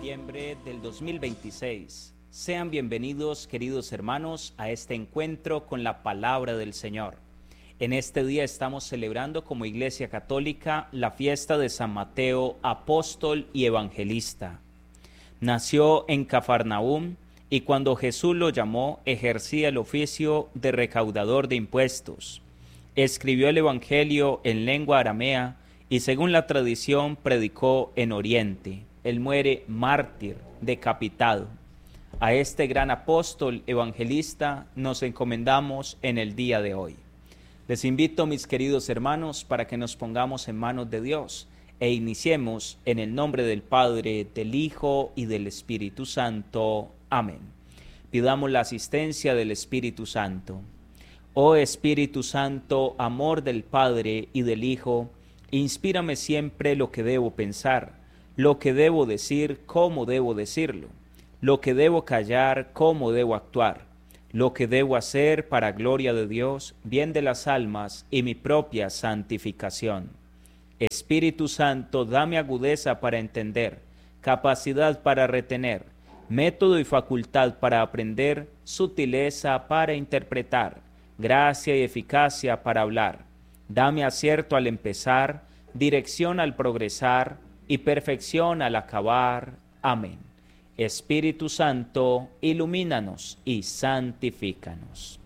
noviembre del 2026. Sean bienvenidos, queridos hermanos, a este encuentro con la palabra del Señor. En este día estamos celebrando como Iglesia Católica la fiesta de San Mateo, apóstol y evangelista. Nació en Cafarnaúm y cuando Jesús lo llamó, ejercía el oficio de recaudador de impuestos. Escribió el Evangelio en lengua aramea y según la tradición predicó en Oriente. Él muere mártir, decapitado. A este gran apóstol evangelista nos encomendamos en el día de hoy. Les invito, mis queridos hermanos, para que nos pongamos en manos de Dios e iniciemos en el nombre del Padre, del Hijo y del Espíritu Santo. Amén. Pidamos la asistencia del Espíritu Santo. Oh Espíritu Santo, amor del Padre y del Hijo, inspírame siempre lo que debo pensar, lo que debo decir, cómo debo decirlo, lo que debo callar, cómo debo actuar, lo que debo hacer para gloria de Dios, bien de las almas y mi propia santificación. Espíritu Santo, dame agudeza para entender, capacidad para retener, método y facultad para aprender, sutileza para interpretar, gracia y eficacia para hablar. Dame acierto al empezar, dirección al progresar y perfección al acabar. Amén. Espíritu Santo, ilumínanos y santifícanos.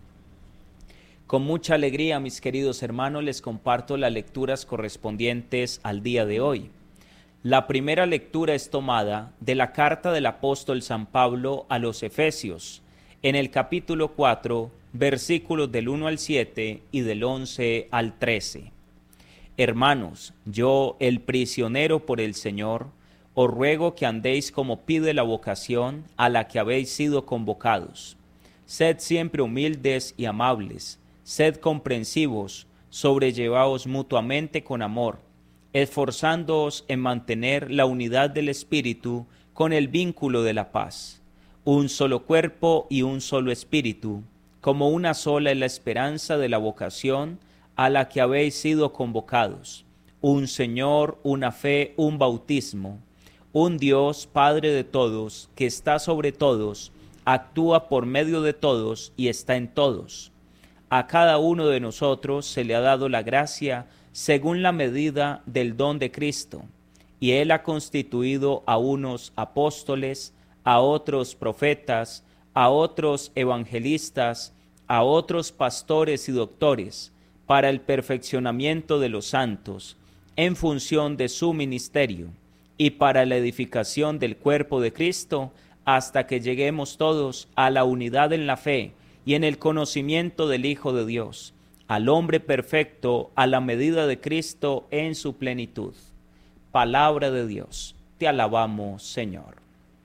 Con mucha alegría, mis queridos hermanos, les comparto las lecturas correspondientes al día de hoy. La primera lectura es tomada de la carta del apóstol San Pablo a los Efesios, en el capítulo 4, versículos del 1 al 7 y del 11 al 13. Hermanos, yo, el prisionero por el Señor, os ruego que andéis como pide la vocación a la que habéis sido convocados. Sed siempre humildes y amables, sed comprensivos, sobrellevaos mutuamente con amor, esforzándoos en mantener la unidad del Espíritu con el vínculo de la paz. Un solo cuerpo y un solo Espíritu, como una sola es la esperanza de la vocación a la que habéis sido convocados. Un Señor, una fe, un bautismo. Un Dios, Padre de todos, que está sobre todos, actúa por medio de todos y está en todos. A cada uno de nosotros se le ha dado la gracia según la medida del don de Cristo, y Él ha constituido a unos apóstoles, a otros profetas, a otros evangelistas, a otros pastores y doctores, para el perfeccionamiento de los santos, en función de su ministerio, y para la edificación del cuerpo de Cristo, hasta que lleguemos todos a la unidad en la fe y en el conocimiento del Hijo de Dios, al hombre perfecto, a la medida de Cristo en su plenitud. Palabra de Dios, te alabamos, Señor.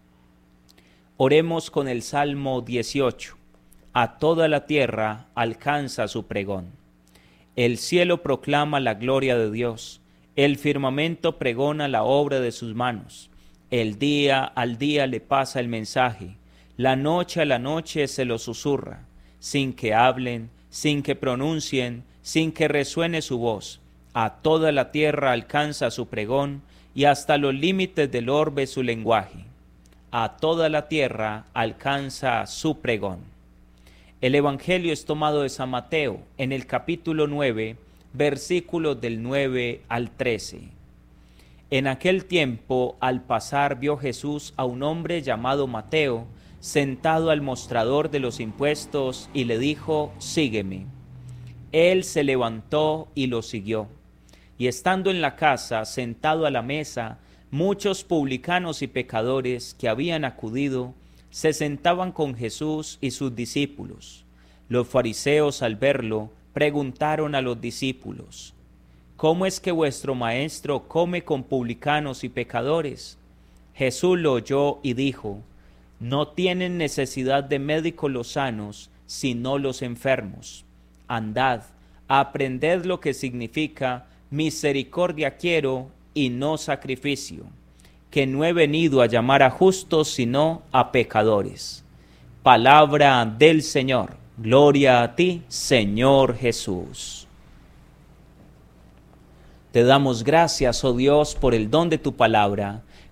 Oremos con el Salmo 18. A toda la tierra alcanza su pregón. El cielo proclama la gloria de Dios, el firmamento pregona la obra de sus manos. El día al día le pasa el mensaje, la noche a la noche se lo susurra, sin que hablen, sin que pronuncien, sin que resuene su voz. A toda la tierra alcanza su pregón y hasta los límites del orbe su lenguaje. A toda la tierra alcanza su pregón. El Evangelio es tomado de San Mateo en el capítulo 9, versículos del 9 al 13. En aquel tiempo, al pasar, vio Jesús a un hombre llamado Mateo, sentado al mostrador de los impuestos, y le dijo: sígueme. Él se levantó y lo siguió. Y estando en la casa, sentado a la mesa, muchos publicanos y pecadores que habían acudido, se sentaban con Jesús y sus discípulos. Los fariseos, al verlo, preguntaron a los discípulos: ¿cómo es que vuestro maestro come con publicanos y pecadores? Jesús lo oyó y dijo: no tienen necesidad de médicos los sanos, sino los enfermos. Andad, aprended lo que significa misericordia quiero y no sacrificio, que no he venido a llamar a justos, sino a pecadores. Palabra del Señor. Gloria a ti, Señor Jesús. Te damos gracias, oh Dios, por el don de tu palabra.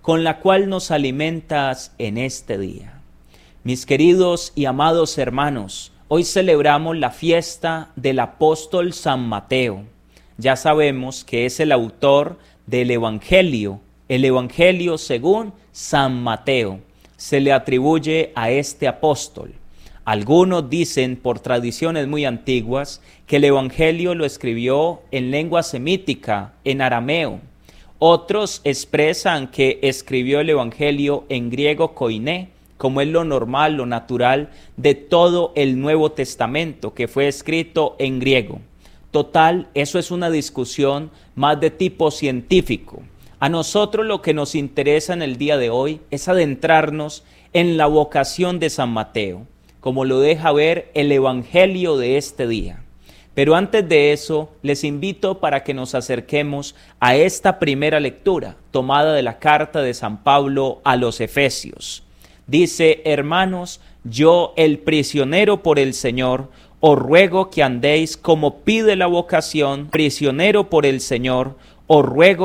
con la cual nos alimentas en este día. Mis queridos y amados hermanos, hoy celebramos la fiesta del apóstol San Mateo. Ya sabemos que es el autor del Evangelio, el Evangelio según San Mateo. Se le atribuye a este apóstol. Algunos dicen, por tradiciones muy antiguas, que el Evangelio lo escribió en lengua semítica, en arameo. Otros expresan que escribió el Evangelio en griego koiné, como es lo normal, lo natural de todo el Nuevo Testamento, que fue escrito en griego. Total, eso es una discusión más de tipo científico. A nosotros lo que nos interesa en el día de hoy es adentrarnos en la vocación de San Mateo, como lo deja ver el Evangelio de este día. Pero antes de eso, les invito para que nos acerquemos a esta primera lectura, tomada de la carta de San Pablo a los Efesios. Dice: hermanos, yo, el prisionero por el Señor, os ruego que andéis como pide la vocación, prisionero por el Señor, os ruego